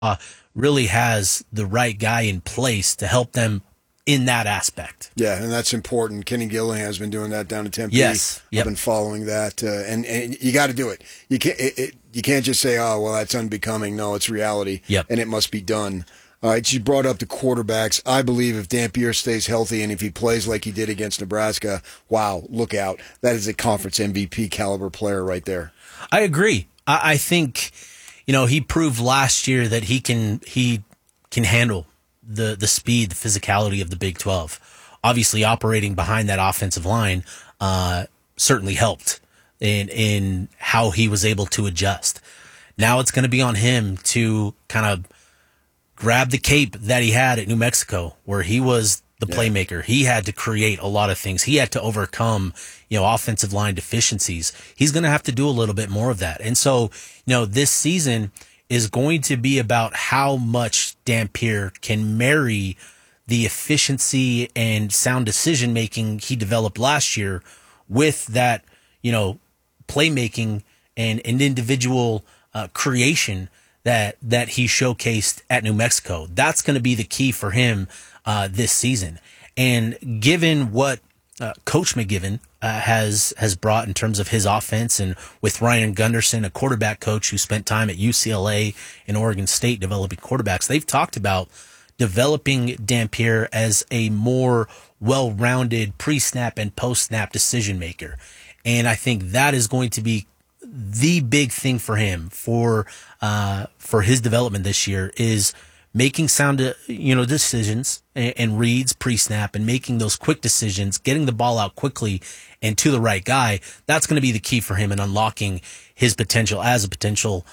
really has the right guy in place to help them in that aspect. Yeah, and that's important. Kenny Gillihan has been doing that down in Tempe. Yes, yep. I've been following that, and you got to do it. You can't just say, "Oh, well, that's unbecoming." No, it's reality, yep. and it must be done. All right, you brought up the quarterbacks. I believe if Dampier stays healthy and if he plays like he did against Nebraska, wow, look out. That is a conference MVP caliber player right there. I agree. I think, he proved last year that he can handle the speed, the physicality of the Big 12. Obviously, operating behind that offensive line certainly helped in how he was able to adjust. Now it's going to be on him to kind of grab the cape that he had at New Mexico, where he was the playmaker. He had to create a lot of things. He had to overcome, offensive line deficiencies. He's going to have to do a little bit more of that. And so, this season is going to be about how much Dampier can marry the efficiency and sound decision making he developed last year with that, playmaking and individual creation that he showcased at New Mexico. That's going to be the key for him this season. And given what Coach McGiven has brought in terms of his offense, and with Ryan Gunderson, a quarterback coach who spent time at UCLA and Oregon State developing quarterbacks, they've talked about developing Dampier as a more well-rounded pre-snap and post-snap decision maker. And I think that is going to be the big thing for him for his development this year, is making sound, decisions and reads pre-snap and making those quick decisions, getting the ball out quickly and to the right guy. That's going to be the key for him in unlocking his potential as a potential,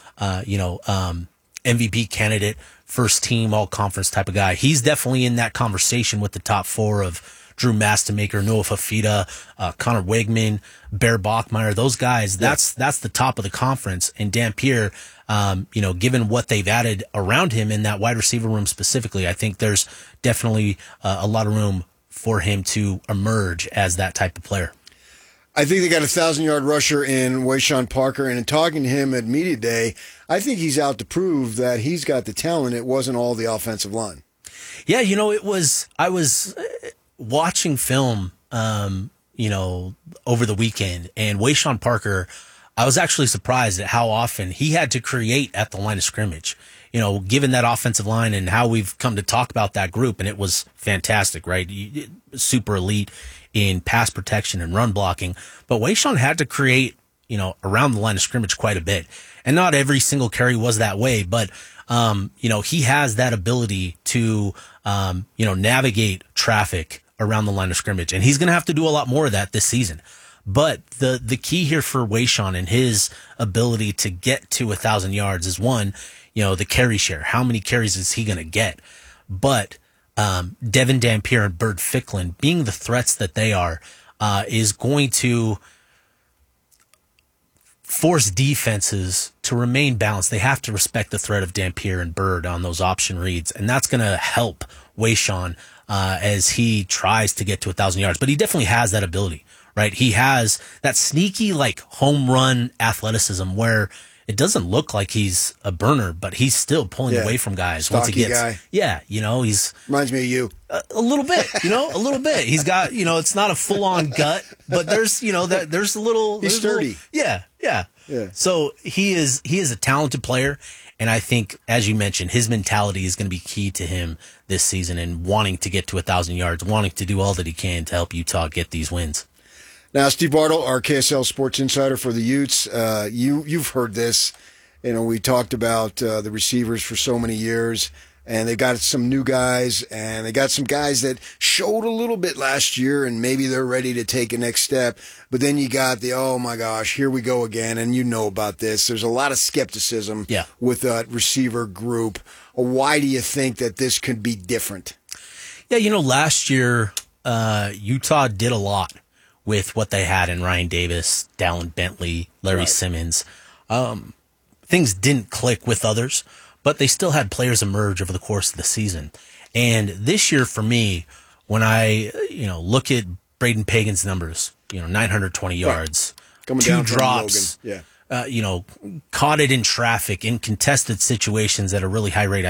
MVP candidate, first team, all conference type of guy. He's definitely in that conversation with the top four of Drew Mastemaker, Noah Fafita, Connor Wegman, Bear Bachmeyer, those guys. That's the top of the conference. And Dampier, given what they've added around him in that wide receiver room specifically, I think there's definitely a lot of room for him to emerge as that type of player. I think they got a 1,000-yard rusher in Wayshawn Parker, and in talking to him at Media Day, I think he's out to prove that he's got the talent. It wasn't all the offensive line. Yeah, I was watching film, over the weekend, and Wayshawn Parker, I was actually surprised at how often he had to create at the line of scrimmage, given that offensive line and how we've come to talk about that group. And it was fantastic, right? Super elite in pass protection and run blocking. But Wayshawn had to create, around the line of scrimmage quite a bit. And not every single carry was that way, but he has that ability to, navigate traffic around the line of scrimmage. And he's going to have to do a lot more of that this season. But the key here for Wayshawn and his ability to get to 1,000 yards is, one, the carry share. How many carries is he going to get? But Devin Dampier and Bird Ficklin, being the threats that they are, is going to force defenses to remain balanced. They have to respect the threat of Dampier and Bird on those option reads, and that's going to help Wayshawn as he tries to get to 1,000 yards. But he definitely has that ability, right? He has that sneaky, home run athleticism where it doesn't look like he's a burner, but he's still pulling away from guys. Stocky once he gets, guy. Yeah, he's... Reminds me of you. A little bit, a little bit. He's got, it's not a full-on gut, but there's, there's a little... He's sturdy. Yeah. So he is a talented player, and I think, as you mentioned, his mentality is going to be key to him this season and wanting to get to 1,000 yards, wanting to do all that he can to help Utah get these wins. Now, Steve Bartle, our KSL Sports Insider for the Utes, you've heard this. We talked about the receivers for so many years, and they've got some new guys, and they got some guys that showed a little bit last year, and maybe they're ready to take a next step. But then you got oh my gosh, here we go again, and you know about this. There's a lot of skepticism with that receiver group. Why do you think that this could be different? Yeah, last year Utah did a lot with what they had in Ryan Davis, Dallin Bentley, Larry Simmons. Things didn't click with others, but they still had players emerge over the course of the season. And this year for me, when I, look at Braden Pagan's numbers, 920 yards, Coming 2 down drops, caught it in traffic in contested situations at a really high rate.